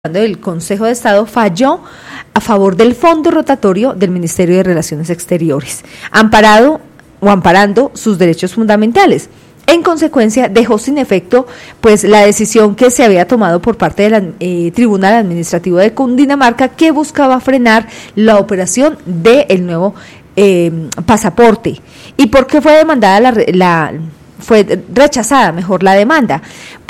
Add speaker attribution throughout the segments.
Speaker 1: El Consejo de Estado falló a favor del fondo rotatorio del Ministerio de Relaciones Exteriores, amparando sus derechos fundamentales. En consecuencia, dejó sin efecto la decisión que se había tomado por parte del Tribunal Administrativo de Cundinamarca, que buscaba frenar la operación del nuevo pasaporte. ¿Y por qué fue demandada fue rechazada la demanda?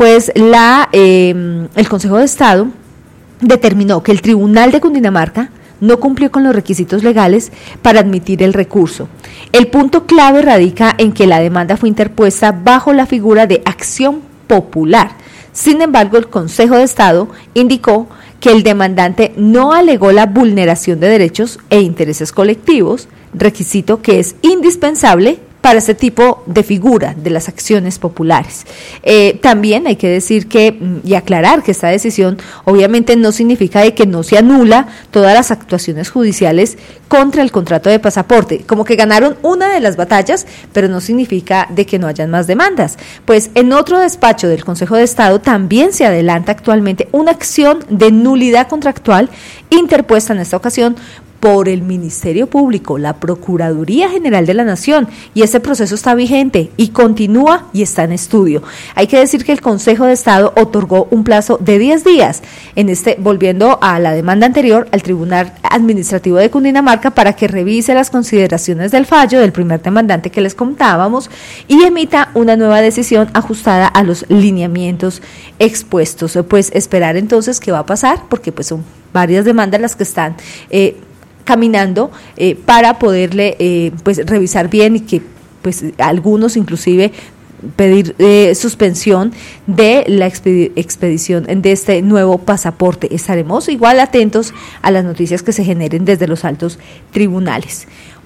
Speaker 1: El Consejo de Estado determinó que el Tribunal de Cundinamarca no cumplió con los requisitos legales para admitir el recurso. El punto clave radica en que la demanda fue interpuesta bajo la figura de acción popular. Sin embargo, el Consejo de Estado indicó que el demandante no alegó la vulneración de derechos e intereses colectivos, requisito que es indispensable para este tipo de figura de las acciones populares. También hay que decir y aclarar que esta decisión obviamente no significa de que no se anula todas las actuaciones judiciales contra el contrato de pasaporte, como que ganaron una de las batallas, pero no significa de que no hayan más demandas. En otro despacho del Consejo de Estado también se adelanta actualmente una acción de nulidad contractual interpuesta en esta ocasión por el Ministerio Público, la Procuraduría General de la Nación, y ese proceso está vigente y continúa y está en estudio. Hay que decir que el Consejo de Estado otorgó un plazo de 10 días, volviendo a la demanda anterior, al Tribunal Administrativo de Cundinamarca, para que revise las consideraciones del fallo del primer demandante que les contábamos y emita una nueva decisión ajustada a los lineamientos expuestos. Esperar entonces qué va a pasar, porque son varias demandas las que están caminando para poderle revisar bien y que algunos inclusive pedir suspensión de la expedición de este nuevo pasaporte. Estaremos igual atentos a las noticias que se generen desde los altos tribunales.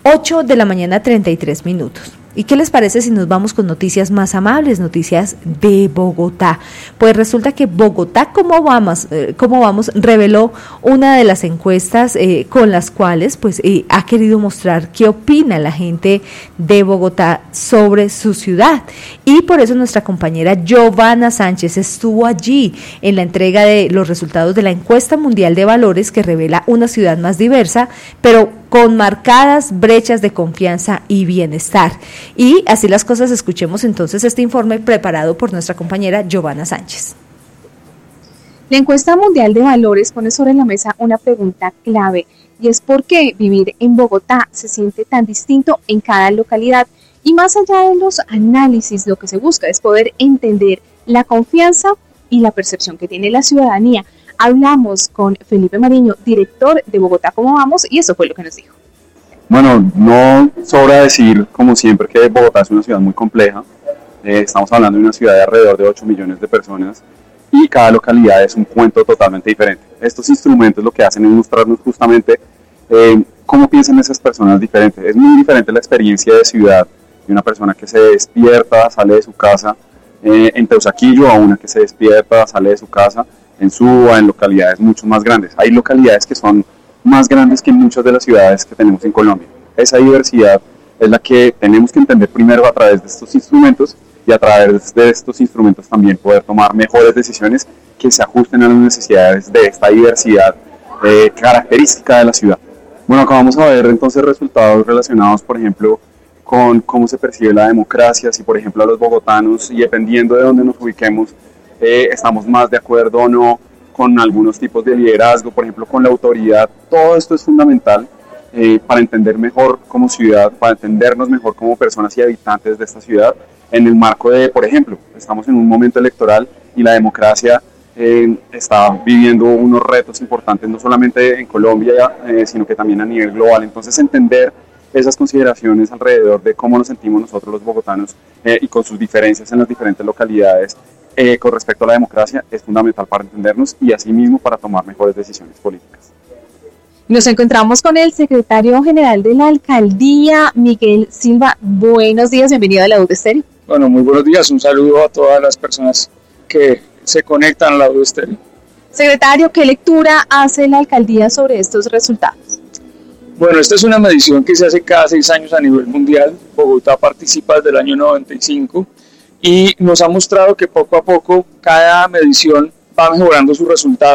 Speaker 1: 8:33 a.m. ¿Y qué les parece si nos vamos con noticias más amables, noticias de Bogotá? Resulta que Bogotá, ¿cómo vamos? Reveló una de las encuestas con las cuales ha querido mostrar qué opina la gente de Bogotá sobre su ciudad. Y por eso nuestra compañera Giovanna Sánchez estuvo allí en la entrega de los resultados de la encuesta mundial de valores que revela una ciudad más diversa, pero con marcadas brechas de confianza y bienestar. Y así las cosas, escuchemos entonces este informe preparado por nuestra compañera Giovanna Sánchez.
Speaker 2: La encuesta mundial de valores pone sobre la mesa una pregunta clave, y es por qué vivir en Bogotá se siente tan distinto en cada localidad. Y más allá de los análisis, lo que se busca es poder entender la confianza y la percepción que tiene la ciudadanía. Hablamos con Felipe Mariño, director de Bogotá ¿Cómo vamos? Y eso fue lo que nos dijo.
Speaker 3: Bueno, no sobra decir, como siempre, que Bogotá es una ciudad muy compleja. Estamos hablando de una ciudad de alrededor de 8 millones de personas y cada localidad es un cuento totalmente diferente. Estos instrumentos lo que hacen es mostrarnos justamente cómo piensan esas personas diferentes. Es muy diferente la experiencia de ciudad de una persona que se despierta, sale de su casa en Teusaquillo, a una que se despierta, sale de su casa en Suba, en localidades mucho más grandes. Hay localidades que son más grandes que muchas de las ciudades que tenemos en Colombia. Esa diversidad es la que tenemos que entender primero a través de estos instrumentos, y a través de estos instrumentos también poder tomar mejores decisiones que se ajusten a las necesidades de esta diversidad característica de la ciudad. Bueno, acá vamos a ver entonces resultados relacionados, por ejemplo, con cómo se percibe la democracia, si por ejemplo a los bogotanos, y dependiendo de dónde nos ubiquemos, estamos más de acuerdo o no con algunos tipos de liderazgo, por ejemplo con la autoridad. Todo esto es fundamental para entender mejor como ciudad, para entendernos mejor como personas y habitantes de esta ciudad, en el marco de, por ejemplo, estamos en un momento electoral y la democracia está viviendo unos retos importantes, no solamente en Colombia, sino que también a nivel global. Entonces entender esas consideraciones alrededor de cómo nos sentimos nosotros los bogotanos y con sus diferencias en las diferentes localidades con respecto a la democracia es fundamental para entendernos y asimismo para tomar mejores decisiones políticas.
Speaker 2: Nos encontramos con el secretario general de la alcaldía, Miguel Silva. Buenos días, bienvenido a la U de Estéreo.
Speaker 4: Bueno, muy buenos días, un saludo a todas las personas que se conectan a la U de Estéreo.
Speaker 2: Secretario, ¿qué lectura hace la alcaldía sobre estos resultados?
Speaker 4: Bueno, esta es una medición que se hace cada 6 años a nivel mundial. Bogotá participa desde el año 95 y nos ha mostrado que poco a poco cada medición va mejorando sus resultados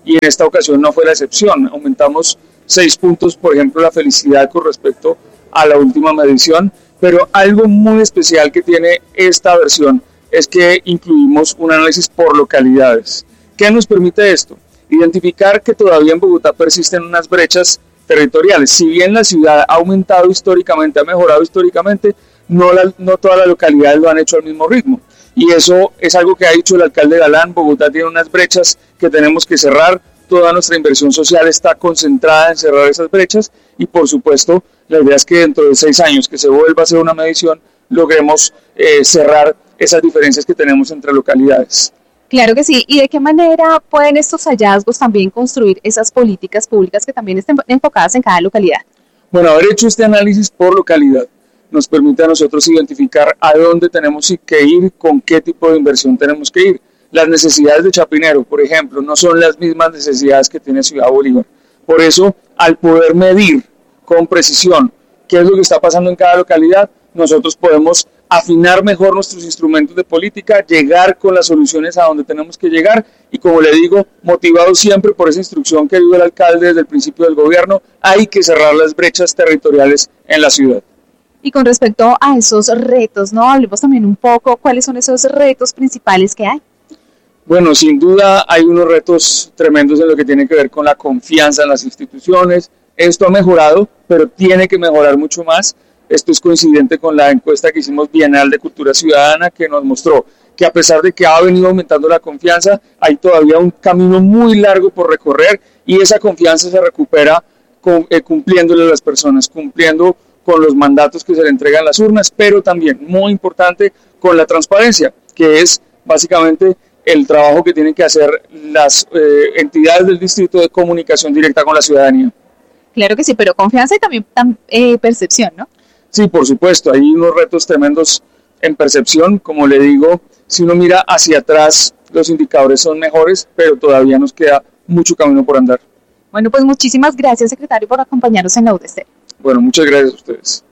Speaker 4: y en esta ocasión no fue la excepción. Aumentamos 6 puntos, por ejemplo, la felicidad con respecto a la última medición, pero algo muy especial que tiene esta versión es que incluimos un análisis por localidades. ¿Qué nos permite esto? Identificar que todavía en Bogotá persisten unas brechas territoriales. Si bien la ciudad ha aumentado históricamente, ha mejorado históricamente, no todas las localidades lo han hecho al mismo ritmo. Y eso es algo que ha dicho el alcalde Galán. Bogotá tiene unas brechas que tenemos que cerrar. Toda nuestra inversión social está concentrada en cerrar esas brechas y, por supuesto, la idea es que dentro de 6 años que se vuelva a hacer una medición logremos cerrar esas diferencias que tenemos entre localidades.
Speaker 2: Claro que sí. ¿Y de qué manera pueden estos hallazgos también construir esas políticas públicas que también estén enfocadas en cada localidad?
Speaker 4: Bueno, haber hecho este análisis por localidad nos permite a nosotros identificar a dónde tenemos que ir, con qué tipo de inversión tenemos que ir. Las necesidades de Chapinero, por ejemplo, no son las mismas necesidades que tiene Ciudad Bolívar. Por eso, al poder medir con precisión qué es lo que está pasando en cada localidad, nosotros podemos afinar mejor nuestros instrumentos de política, llegar con las soluciones a donde tenemos que llegar y, como le digo, motivado siempre por esa instrucción que dio el alcalde desde el principio del gobierno, hay que cerrar las brechas territoriales en la ciudad.
Speaker 2: Y con respecto a esos retos, ¿no? Hablemos también un poco cuáles son esos retos principales que hay.
Speaker 4: Bueno, sin duda hay unos retos tremendos en lo que tiene que ver con la confianza en las instituciones. Esto ha mejorado, pero tiene que mejorar mucho más. Esto es coincidente con la encuesta que hicimos bienal de Cultura Ciudadana, que nos mostró que a pesar de que ha venido aumentando la confianza, hay todavía un camino muy largo por recorrer y esa confianza se recupera cumpliéndole a las personas, cumpliendo con los mandatos que se le entregan las urnas, pero también, muy importante, con la transparencia, que es básicamente el trabajo que tienen que hacer las entidades del distrito de comunicación directa con la ciudadanía.
Speaker 2: Claro que sí, pero confianza y también percepción, ¿no?
Speaker 4: Sí, por supuesto, hay unos retos tremendos en percepción, como le digo, si uno mira hacia atrás, los indicadores son mejores, pero todavía nos queda mucho camino por andar.
Speaker 2: Bueno, pues muchísimas gracias, secretario, por acompañarnos en la UDESTER.
Speaker 4: Bueno, muchas gracias a ustedes.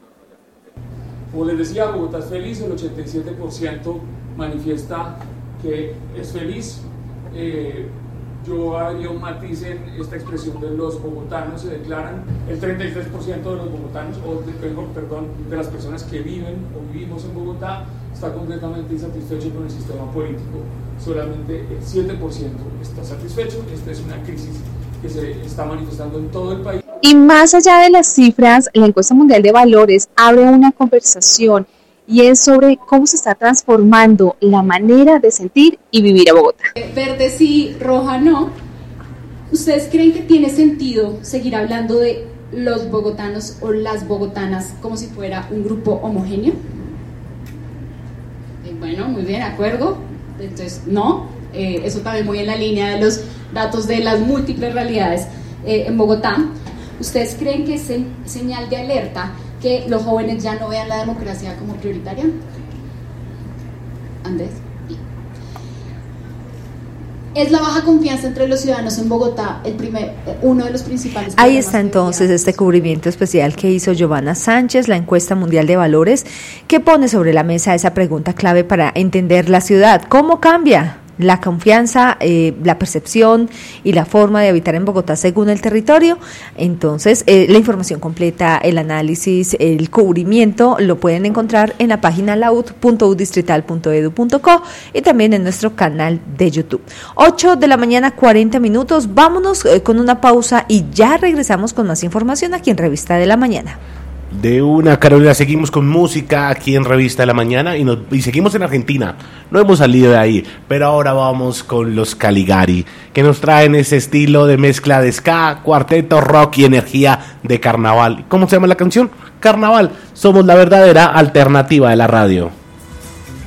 Speaker 5: Como les decía, Bogotá es feliz, el 87% manifiesta que es feliz. Yo haría un matiz en esta expresión de los bogotanos, se declaran el 33% de los bogotanos, de las personas que viven o vivimos en Bogotá, está completamente insatisfecho con el sistema político. Solamente el 7% está satisfecho. Esta es una crisis que se está manifestando en todo el país.
Speaker 2: Y más allá de las cifras, la encuesta mundial de valores abre una conversación y es sobre cómo se está transformando la manera de sentir y vivir a Bogotá.
Speaker 6: Verde sí, roja no. ¿Ustedes creen que tiene sentido seguir hablando de los bogotanos o las bogotanas como si fuera un grupo homogéneo? Bueno, muy bien, de acuerdo. Entonces, no. Eso también muy en la línea de los datos de las múltiples realidades en Bogotá. ¿Ustedes creen que es señal de alerta que los jóvenes ya no vean la democracia como prioritaria? Andrés. ¿Es la baja confianza entre los ciudadanos en Bogotá uno de los principales?
Speaker 1: Ahí está entonces este cubrimiento especial que hizo Giovanna Sánchez, la encuesta mundial de valores, que pone sobre la mesa esa pregunta clave para entender la ciudad. ¿Cómo cambia la confianza, la percepción y la forma de habitar en Bogotá según el territorio? Entonces, la información completa, el análisis, el cubrimiento lo pueden encontrar en la página laud.udistrital.edu.co y también en nuestro canal de YouTube. 8:40 a.m. Vámonos con una pausa y ya regresamos con más información aquí en Revista de la Mañana.
Speaker 7: De una, Carolina, seguimos con música aquí en Revista de la Mañana y seguimos en Argentina. No hemos salido de ahí, pero ahora vamos con los Caligari, que nos traen ese estilo de mezcla de ska, cuarteto, rock y energía de carnaval. ¿Cómo se llama la canción? Carnaval. Somos la verdadera alternativa de la radio.